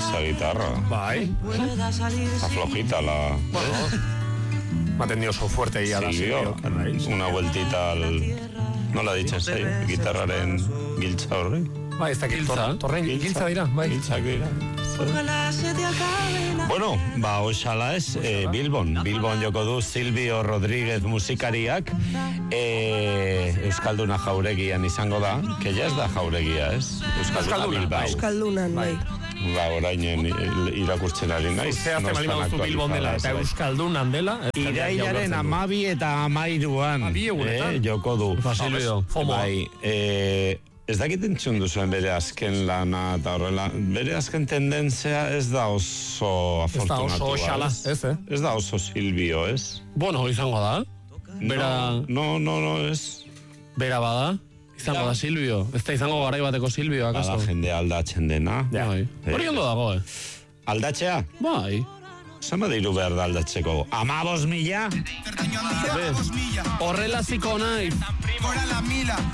esa guitarra. Bai. Está flojita la... Me ha tenido su fuerte y a la Silvio, una vueltita al... No la ditzen zei, gitarraren giltza horri. Bai, ez dakit, Giltza. torren giltza dira, bai. Giltzak dira. Bueno, oxala ez, Bilbon joko du Silvio Rodríguez musikariak, Euskalduna jauregian izango da, que ya ez da jauregia, ez? Euskalduna Bilbao. Euskaldunan, bai. Orainen irakurtzen ari naiz. Zehazte malima duztu Bilbon dela, eta Euskaldunan dela. Irailaren 12 eta 13an joko du. Silvio. Bai, ez dakit entzun duzuen bere azken lana eta horrela, bere azken tendentzia ez da oso afortunatua. Ez da oso xala, ez, Ez da oso Silvio, ez? Bueno, izango da. Bera... No, ez. Bera bada. Izango da Silvio. Ez da izango garai bateko Silvio, akaso? Bada jende aldatzen dena. Bai. Hori ondo dago, Aldatzea? Bai. Zama diru behar da aldatzeko? 15.000? Horrela ziko naiz.